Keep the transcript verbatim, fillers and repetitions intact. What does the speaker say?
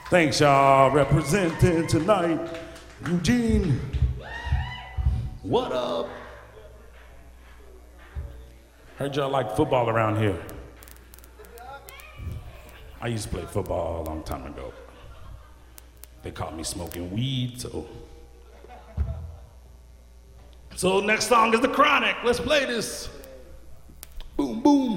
Thanks, y'all. Representing tonight, Eugene. What up? Heard y'all like football around here. I used to play football a long time ago. They caught me smoking weed, so. So next song is The Chronic. Let's play this. Boom, boom.